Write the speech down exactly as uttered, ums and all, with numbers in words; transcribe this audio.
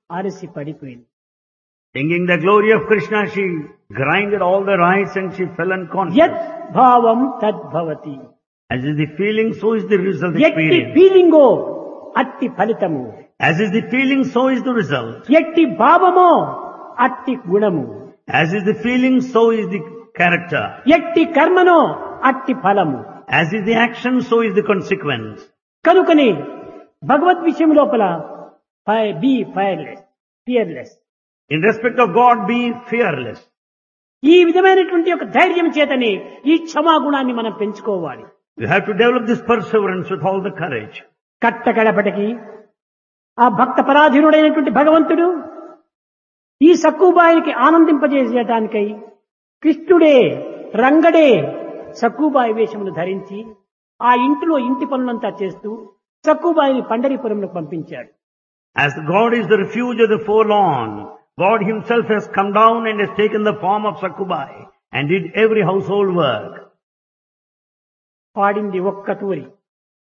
అలసి పడిపోయింది. Singing the glory of Krishna, she grinded all the rights and she fell యత్ unconscious. భావం తద్భవతి. As is the feeling, so is the result ఎట్టి experience. ఫీలింగో అట్టి ఫలితము. As is the feeling, so is the result. ఎట్టి భావమో అట్టి గుణము. As is the feeling, so is the character. ఎట్టి కర్మనో అట్టి ఫలము. As is the action, so is the consequence. కనుకని భగవద్ విషయం లోపల be fireless fearless. In respect of God, be fearless. ఈ విధమైనటువంటి ఒక ధైర్యం చేతనే ఈ క్షమాగుణాన్ని మనం పెంచుకోవాలి. You have to develop this perseverance with all the courage. కట్టకడపటికి ఆ భక్త పరాధీనుడైనటువంటి భగవంతుడు ఈ సక్కుబాయికి ఆనందింపజేసేటానికై కృష్ణుడే రంగడే సక్కుబాయి వేషమును ధరించి ఆ ఇంటిలో ఇంటి పనులంతా చేస్తూ సక్కుబాయిని పండరీపురంలో పంపించాడు. As God is the refuge of the forlorn, God himself has come down and has taken the form of Sakkubai and did every household work. పాడింది ఒక్క తూరి.